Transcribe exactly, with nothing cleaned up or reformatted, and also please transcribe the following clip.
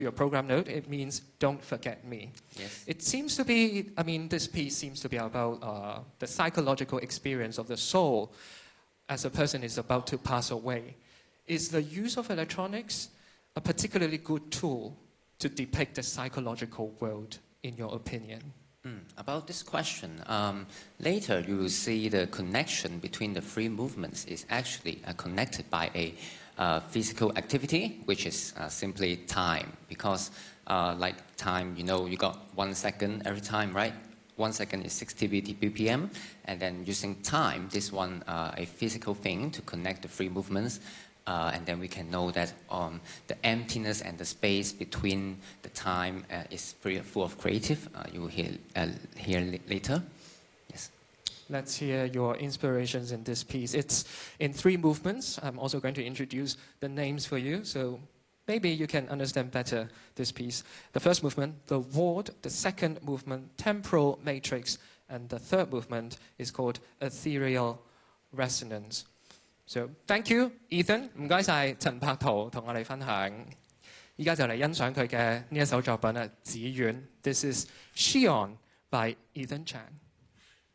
your program note, it means don't forget me. Yes. It seems to be, I mean, this piece seems to be about uh, the psychological experience of the soul as a person is about to pass away. Is the use of electronics a particularly good tool to depict the psychological world, in your opinion? Mm, about this question, um, later you will see the connection between the three movements is actually uh, connected by a uh, physical activity, which is uh, simply time. Because uh, like time, you know, you got one second every time, right? One second is sixty B P M, and then using time, this one, uh, a physical thing to connect the three movements. Uh, and then we can know that um, the emptiness and the space between the time uh, is pretty full of creative. Uh, you will hear, uh, hear later. Yes. Let's hear your inspirations in this piece. It's in three movements. I'm also going to introduce the names for you, so maybe you can understand better this piece. The first movement, the ward. The second movement, temporal matrix. And the third movement is called ethereal resonance. So, thank you, Ethan. 唔該晒陳柏圖同我哋分享。依家就嚟欣賞佢嘅呢一首作品啊，《紫苑》。This is Xion by Ethan Chan.